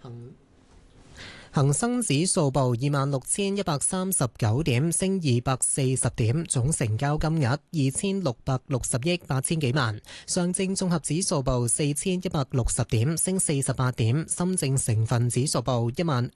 恒生指數報26,139點，升240點，總成交金額2660億8千幾萬。上證綜合指數報4160點，升48點。深證成分指數報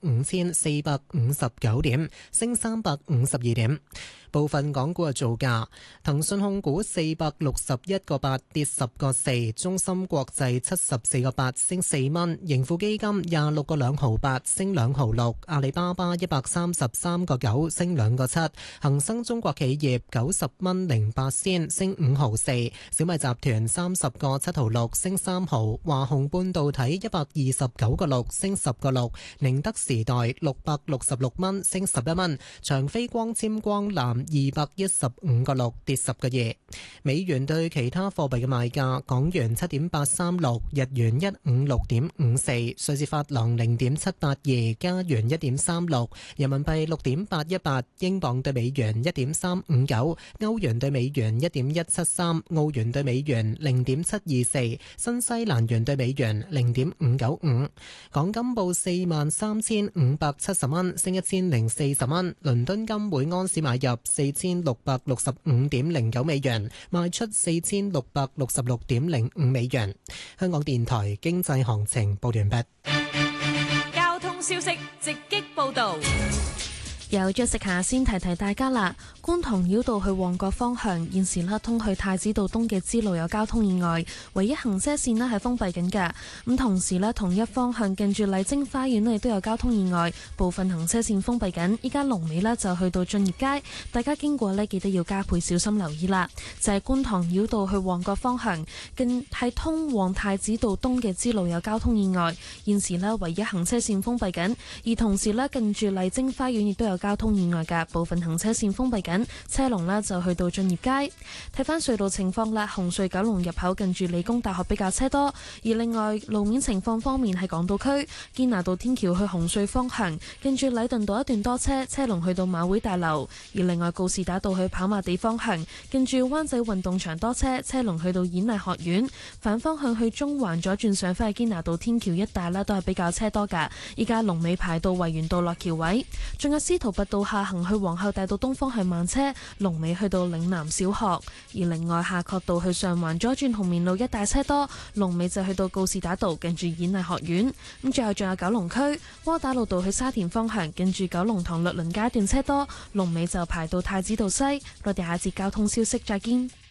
15,459點，升352點。部分港股嘅造價：騰訊控股461.8跌10.4，中芯國際74.8升4蚊，盈富基金26.2毫8升2毫6，阿里巴巴133.9升2.7，恒生中國企業90.08仙升5毫4，小米集團30.7毫6升3毫，華虹半導體129.6升10.6，寧德時代666蚊升11蚊，長飛光纖光纜215.6跌10.2。美元對其他貨幣嘅賣價：港元7.836，日元156.54，瑞士法郎0.782，加元1.36，人民幣6.818，英鎊對美元1.359，歐元對美元1.173，澳元對美元0.724，新西蘭元對美元0.595。港金報43,570蚊，升1040蚊。倫敦金每安士買入4665.09美元，賣出4666.05美元。香港電台經濟行情報完畢。 交通消息直擊報道。 有咗食下先提提大家啦，觀塘繞道去旺角方向現時通去太子道東嘅支路有交通意外，唯一行車線係封閉緊㗎。咁同時同一方向近住麗晶花園亦都有交通意外，部分行車線封閉緊。依家龍尾就去到駿業街，大家經過記得要加倍小心留意啦。就係觀塘繞道去旺角方向近係通往太子道東嘅支路有交通意外，現時唯一行車線封閉緊，而同時近住麗晶花園亦都有交通意外嘅，部分行車線封閉緊，車龍就去到駿業街。睇翻隧道情況啦，紅隧九龍入口近住理工大學比較車多，而另外路面情況方面喺港島區堅拿道天橋去紅隧方向近住禮頓道一段多車，車龍去到馬會大樓。而另外告士打道去跑馬地方向近住灣仔運動場多車，車龍去到演藝學院。反方向去中環左轉上返去堅拿道天橋一帶都係比較車多噶，依家龍尾排到維園道落橋位，仲有司徒拔道下行去皇后大道東方向慢車，龍尾去到嶺南小學。而另外夏慤道去上環左轉紅棉路一帶車多，龍尾就去到告士打道近住演藝學院。咁最後仲有九龍區窩打老道去沙田方向近住九龍塘律倫街段車多，龍尾就排到太子道西。我哋下節交通消息再見。